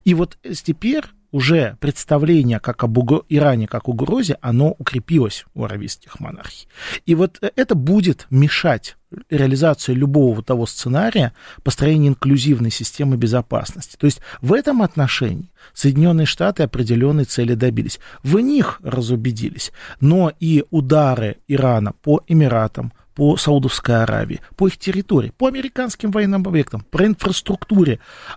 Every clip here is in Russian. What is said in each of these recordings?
И вот теперь уже представление как об Иране, как угрозе, оно укрепилось у аравийских монархий. И вот это будет мешать реализации любого того сценария построения инклюзивной системы безопасности. То есть в этом отношении Соединенные Штаты определенной цели добились. В них разубедились, но и удары Ирана по Эмиратам, по Саудовской Аравии, по их территории, по американским военным объектам, по инфраструктуре,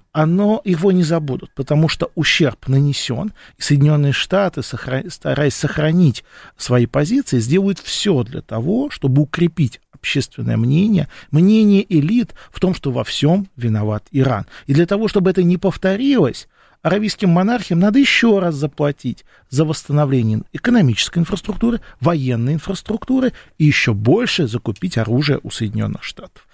его не забудут, потому что ущерб нанесен, и Соединенные Штаты, стараясь сохранить свои позиции, сделают все для того, чтобы укрепить общественное мнение элит в том, что во всем виноват Иран. И для того, чтобы это не повторилось, аравийским монархиям надо еще раз заплатить за восстановление экономической инфраструктуры, военной инфраструктуры и еще больше закупить оружие у Соединенных Штатов.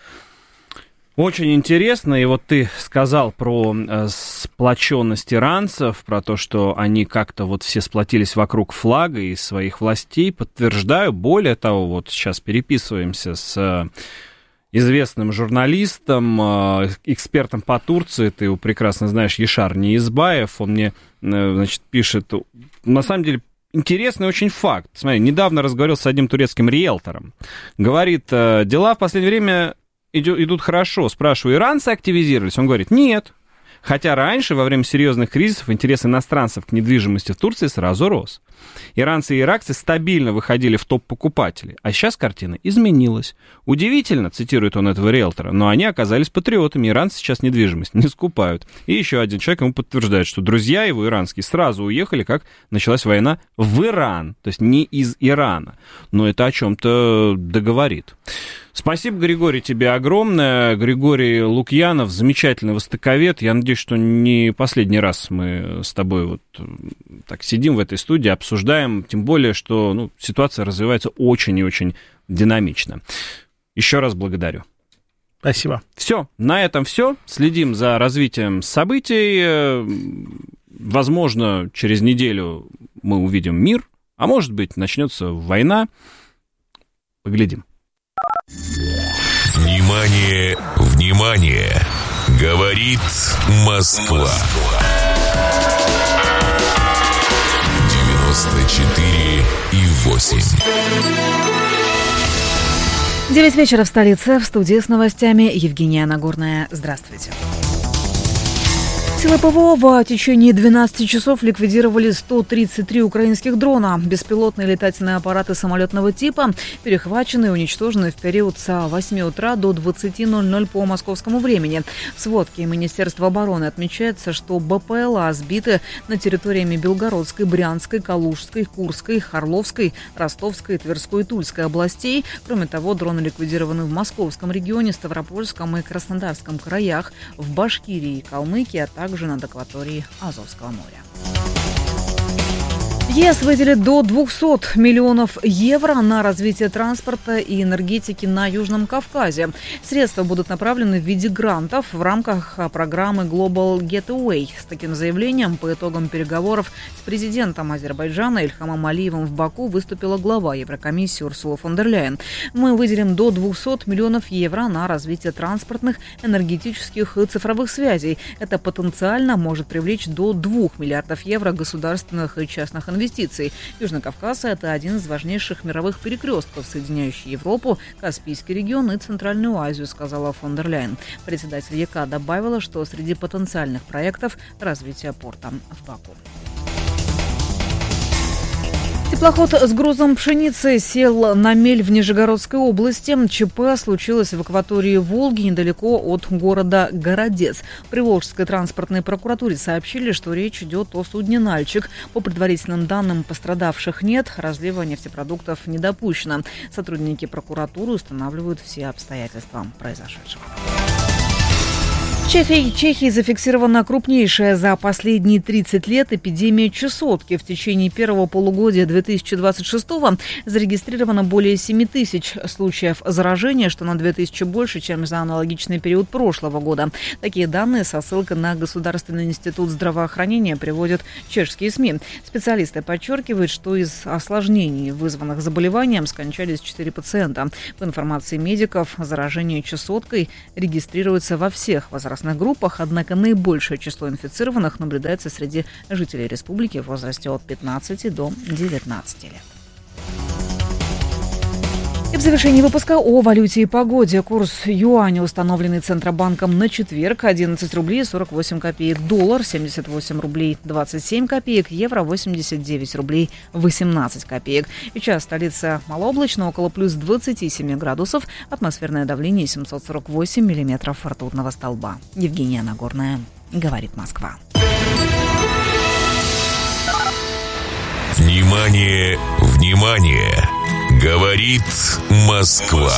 Очень интересно, и вот ты сказал про сплоченность иранцев, про то, что они как-то вот все сплотились вокруг флага и своих властей. Подтверждаю, более того, вот сейчас переписываемся с известным журналистом, экспертом по Турции, ты его прекрасно знаешь, Яшар Неизбаев, он мне, значит, пишет, на самом деле, интересный очень факт. Смотри, недавно разговаривал с одним турецким риэлтором, говорит, дела в последнее время идут хорошо, спрашиваю, иранцы активизировались? Он говорит, нет. Хотя раньше, во время серьезных кризисов, интерес иностранцев к недвижимости в Турции сразу рос. Иранцы и иракцы стабильно выходили в топ-покупателей, а сейчас картина изменилась. Удивительно, цитирует он этого риэлтора, но они оказались патриотами, иранцы сейчас недвижимость не скупают. И еще один человек ему подтверждает, что друзья его иранские сразу уехали, как началась война в Иран, то есть не из Ирана. Но это о чем-то договорит. Спасибо, Григорий, тебе огромное. Григорий Лукьянов, замечательный востоковед. Я надеюсь, что не последний раз мы с тобой вот так сидим в этой студии, обсуждаем, тем более, что ситуация развивается очень и очень динамично. Еще раз благодарю. Спасибо. Все, на этом все. Следим за развитием событий. Возможно, через неделю мы увидим мир, а может быть, начнется война. Поглядим. Внимание, внимание! Говорит Москва. 94,8. 9 вечера в столице. В студии с новостями Евгения Нагорная. Здравствуйте. Силы ПВО в течение 12 часов ликвидировали 133 украинских дрона. Беспилотные летательные аппараты самолетного типа перехвачены и уничтожены в период с 8 утра до 20:00 по московскому времени. В сводке Министерства обороны отмечается, что БПЛА сбиты на территориями Белгородской, Брянской, Калужской, Курской, Орловской, Ростовской, Тверской и Тульской областей. Кроме того, дроны ликвидированы в Московском регионе, Ставропольском и Краснодарском краях, в Башкирии и Калмыкии, а также над акваторией Азовского моря. ЕС выделит до 200 миллионов евро на развитие транспорта и энергетики на Южном Кавказе. Средства будут направлены в виде грантов в рамках программы Global Gateway. С таким заявлением по итогам переговоров с президентом Азербайджана Ильхамом Алиевым в Баку выступила глава Еврокомиссии Урсула фон дер Ляйен. Мы выделим до 200 миллионов евро на развитие транспортных, энергетических и цифровых связей. Это потенциально может привлечь до 2 миллиардов евро государственных и частных инвестиций. Южный Кавказ – это один из важнейших мировых перекрестков, соединяющий Европу, Каспийский регион и Центральную Азию, сказала фон дер Ляйен. Председатель ЕК добавила, что среди потенциальных проектов развитие порта в Баку. Теплоход с грузом пшеницы сел на мель в Нижегородской области. ЧП случилось в акватории Волги, недалеко от города Городец. В Приволжской транспортной прокуратуре сообщили, что речь идет о судне «Нальчик». По предварительным данным, пострадавших нет, разлива нефтепродуктов не допущено. Сотрудники прокуратуры устанавливают все обстоятельства произошедшего. В Чехии зафиксирована крупнейшая за последние 30 лет эпидемия чесотки. В течение первого полугодия 2026-го зарегистрировано более 7 тысяч случаев заражения, что на 2000 больше, чем за аналогичный период прошлого года. Такие данные со ссылкой на Государственный институт здравоохранения приводят чешские СМИ. Специалисты подчеркивают, что из осложнений, вызванных заболеванием, скончались 4 пациента. По информации медиков, заражение чесоткой регистрируется во всех возрастах опасных группах, однако наибольшее число инфицированных наблюдается среди жителей республики в возрасте от 15 до 19 лет. И в завершении выпуска о валюте и погоде. Курс юаня, установленный Центробанком на четверг, 11 рублей 48 копеек. Доллар 78 рублей 27 копеек. Евро 89 рублей 18 копеек. Сейчас столица малооблачно, около плюс 27 градусов. Атмосферное давление 748 миллиметров ртутного столба. Евгения Нагорная, говорит Москва. Внимание, внимание! Говорит Москва.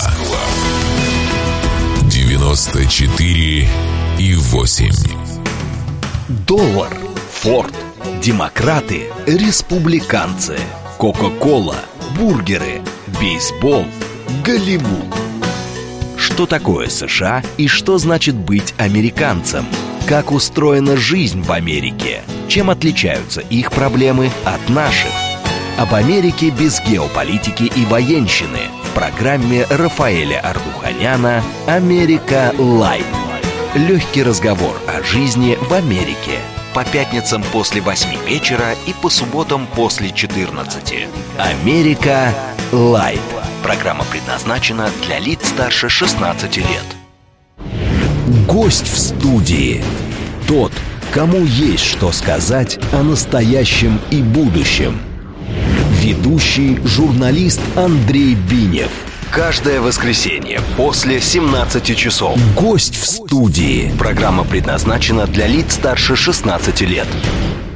94,8. Доллар, Форд, демократы, республиканцы, Кока-кола, бургеры, бейсбол, Голливуд. Что такое США и что значит быть американцем? Как устроена жизнь в Америке? Чем отличаются их проблемы от наших? Об Америке без геополитики и военщины в программе Рафаэля Ардуханяна «Америка Лайт». Легкий разговор о жизни в Америке. По пятницам после 8 вечера и по субботам после 14. «Америка Лайт». Программа предназначена для лиц старше 16 лет. Гость в студии. Тот, кому есть что сказать о настоящем и будущем. Ведущий журналист Андрей Бинев. Каждое воскресенье после 17 часов. Гость в студии. Программа предназначена для лиц старше 16 лет.